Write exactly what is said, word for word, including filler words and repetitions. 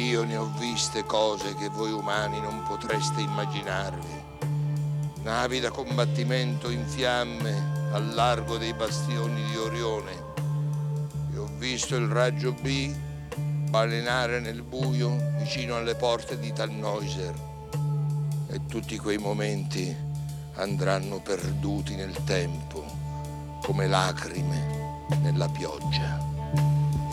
io ne ho viste cose che voi umani non potreste immaginarvi. Navi da combattimento in fiamme al largo dei bastioni di Orione. E ho visto il raggio B balenare nel buio vicino alle porte di Tannhäuser. E tutti quei momenti andranno perduti nel tempo come lacrime nella pioggia.